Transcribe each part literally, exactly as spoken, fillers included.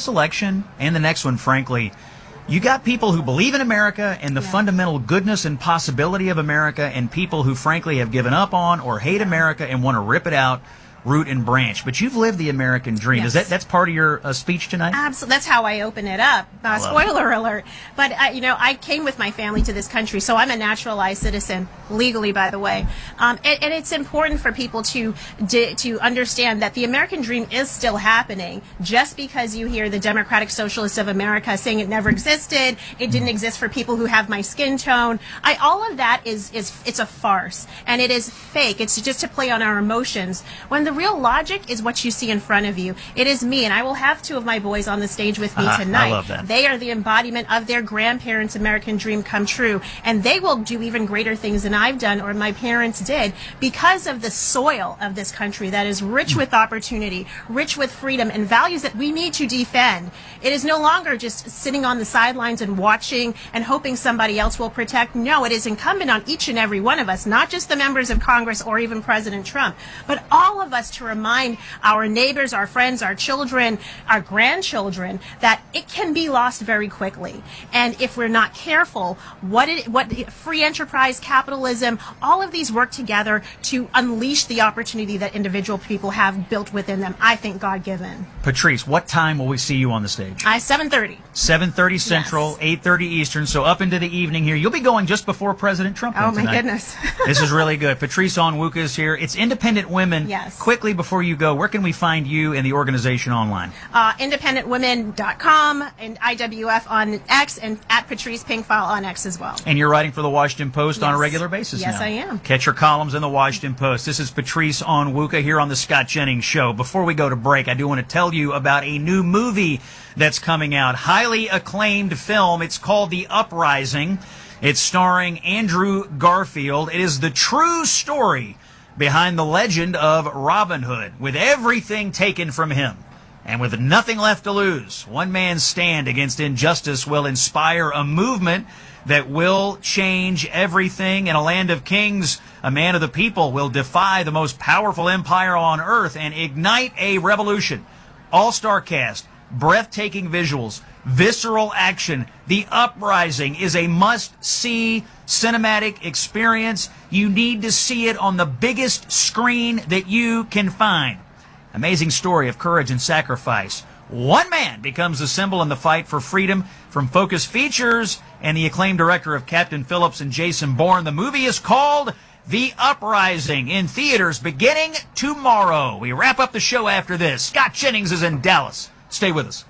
this election and the next one, frankly, you got people who believe in America and the yeah. fundamental goodness and possibility of America, and people who, frankly, have given up on or hate America and want to rip it out root and branch. But you've lived the American dream. Yes. Is that that's part of your uh, speech tonight? Absolutely. That's how I open it up. Uh, spoiler it. alert. But, uh, you know, I came with my family to this country, so I'm a naturalized citizen, legally, by the way. Um, and, and it's important for people to, to understand that the American dream is still happening. Just because you hear the Democratic Socialists of America saying it never existed, it didn't exist for people who have my skin tone, I, all of that is, is it's a farce. And it is fake. It's just to play on our emotions. When the real logic is what you see in front of you. It is me, and I will have two of my boys on the stage with me uh, tonight. I love that. They are the embodiment of their grandparents' American dream come true, and they will do even greater things than I've done or my parents did because of the soil of this country that is rich with opportunity, rich with freedom, and values that we need to defend. It is no longer just sitting on the sidelines and watching and hoping somebody else will protect. No, it is incumbent on each and every one of us, not just the members of Congress or even President Trump, but all of us to remind our neighbors, our friends, our children, our grandchildren that it can be lost very quickly. And if we're not careful, what it, what free enterprise, capitalism, all of these work together to unleash the opportunity that individual people have built within them. I think God-given. Patrice, what time will we see you on the stage? I seven thirty. seven thirty Central, yes. eight thirty Eastern, so up into the evening here. You'll be going just before President Trump. Oh, my tonight. goodness. This is really good. Patrice Onwuka is here. It's Independent Women. Yes. Quickly before you go, where can we find you and the organization online? Uh, independent women dot com and I W F on X, and at Patrice Pinkfile on X as well. And you're writing for the Washington Post yes. on a regular basis yes, now. Yes, I am. Catch your columns in the Washington Post. This is Patrice Onwuka here on the Scott Jennings Show. Before we go to break, I do want to tell you about a new movie that's coming out. Highly acclaimed film. It's called The Uprising. It's starring Andrew Garfield. It is the true story behind the legend of Robin Hood, with everything taken from him and with nothing left to lose. One man's stand against injustice will inspire a movement that will change everything. In a land of kings, a man of the people will defy the most powerful empire on earth and ignite a revolution. All-star cast, breathtaking visuals, visceral action. The Uprising is a must-see cinematic experience. You need to see it on the biggest screen that you can find. Amazing story of courage and sacrifice. One man becomes a symbol in the fight for freedom. From Focus Features and the acclaimed director of Captain Phillips and Jason Bourne, the movie is called The Uprising, in theaters beginning tomorrow. We wrap up the show after this. Scott Jennings is in Dallas. Stay with us.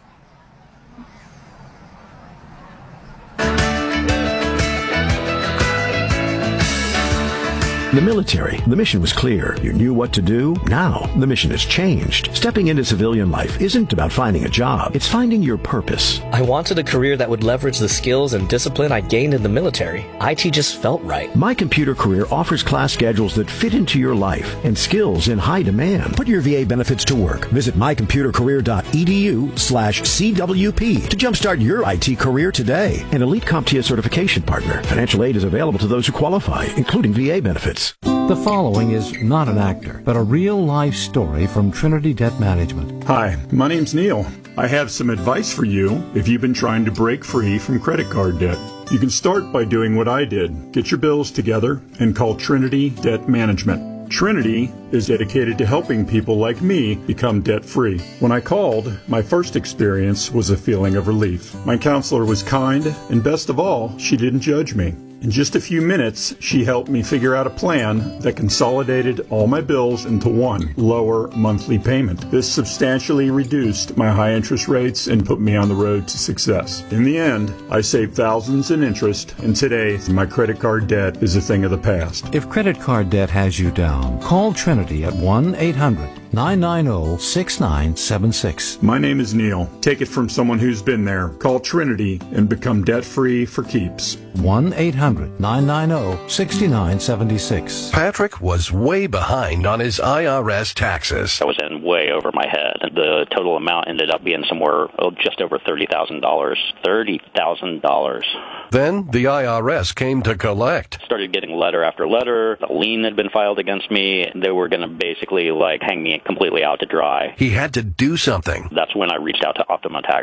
The military, the mission was clear. You knew what to do. Now, the mission has changed. Stepping into civilian life isn't about finding a job. It's finding your purpose. I wanted a career that would leverage the skills and discipline I gained in the military. I T just felt right. My Computer Career offers class schedules that fit into your life and skills in high demand. Put your V A benefits to work. Visit my computer career dot e d u slash C W P to jumpstart your I T career today. An Elite CompTIA certification partner. Financial aid is available to those who qualify, including V A benefits. The following is not an actor, but a real-life story from Trinity Debt Management. Hi, my name's Neil. I have some advice for you if you've been trying to break free from credit card debt. You can start by doing what I did. Get your bills together and call Trinity Debt Management. Trinity is dedicated to helping people like me become debt-free. When I called, my first experience was a feeling of relief. My counselor was kind, and best of all, she didn't judge me. In just a few minutes, she helped me figure out a plan that consolidated all my bills into one lower monthly payment. This substantially reduced my high interest rates and put me on the road to success. In the end, I saved thousands in interest, and today, my credit card debt is a thing of the past. If credit card debt has you down, call Trinity at one eight hundred nine nine zero six nine seven six. My name is Neil. Take it from someone who's been there. Call Trinity and become debt-free for keeps. one eight hundred nine nine zero six nine seven six. Patrick was way behind on his I R S taxes. I was in way over my head. The total amount ended up being somewhere oh, just over thirty thousand dollars. thirty thousand dollars. Then the I R S came to collect. Started getting letter after letter. A lien had been filed against me. They were going to basically like hang me completely out to dry. He had to do something. That's when I reached out to Optima Tax.